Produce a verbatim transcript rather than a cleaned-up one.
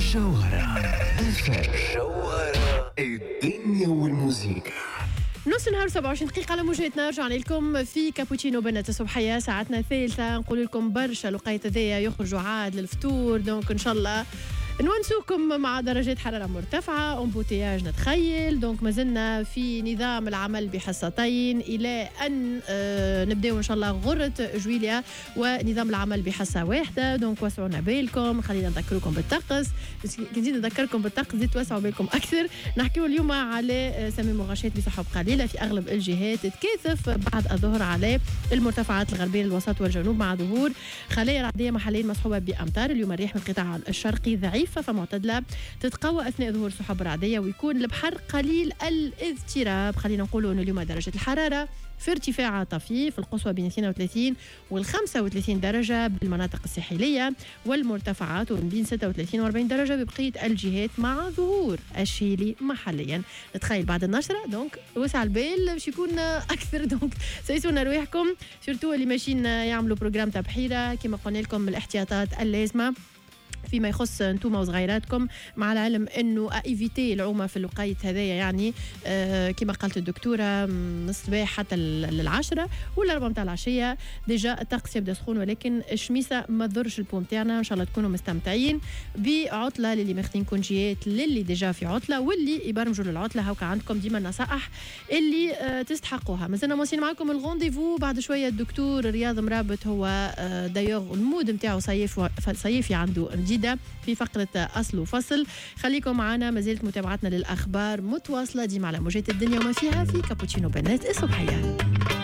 جوهرة جوهرة الدنيا والموسيقى. نص النهار سبعة وعشرين دقيقة على موجتنا. رجعنا لكم في كابوتشينو بنات الصبحية، ساعتنا الثالثة. نقول لكم برشا لقيت ذيا يخرجوا عاد للفطور، دونك إن شاء الله نونسوكم مع درجات حرارة مرتفعة، امبوتياج نتخيل. دونك مازلنا في نظام العمل بحصتين إلى أن آه نبداو إن شاء الله غرة جويليا ونظام العمل بحصة واحدة. دونك وسعونا بالكم، خلينا نذكركم بالطقس. كي نزيد نذكركم بالطقس زيد توسعوا بالكم أكثر. نحكيو اليوم على سمي وغشات بسحب قليلة في أغلب الجهات، تكاثف بعد الظهر على المرتفعات الغربية الوسط والجنوب مع ظهور خلايا رعدية محليا مصحوبة بأمطار. اليوم الريح من القطاع الشرقي ضعيف فمعتدلة، تتقوى أثناء ظهور سحب رعدية ويكون البحر قليل الاضطراب. خلينا نقولوا أن اليوم درجة الحرارة في ارتفاع طفيف، القصوى بين اثنين وثلاثين والخمسة وثلاثين درجة بالمناطق الساحلية والمرتفعات، ومن بين ستة وثلاثين وأربعين درجة ببقية الجهات مع ظهور الشيلي محليا. نتخيل بعد النشرة دونك وسع البال باش يكون أكثر. دونك سيسونا رواحكم سورتو اللي ماشيين يعملوا بروجرام تبحيرة كما قلنا لكم الاحتياطات اللازمة فيما يخص انتوما وصغيراتكم، مع العلم انه ايفيتي العومه في الوقيت هذايا، يعني آه كما قالت الدكتوره من الصباح حتى للعشرة ولا ربع متاع العشيه. ديجا الطقس يبدا سخون، ولكن الشميسه ما تضرش البوم تاعنا. ان شاء الله تكونوا مستمتعين بعطله للي ماخذين كونجيات، للي ديجا في عطله واللي يبرمجوا للعطله. هاكا عندكم ديما النصائح اللي آه تستحقوها. مازلنا مواصلين معكم الغونديفو بعد شويه. الدكتور رياض مرابط هو آه دايوغ المود نتاعو صيف صيفي عنده جديدة في فقرة أصل وفصل. خليكم معنا، ما زالت متابعتنا للأخبار متواصلة ديما على موجات الدنيا وما فيها في كابوتشينو بنات الصبحية.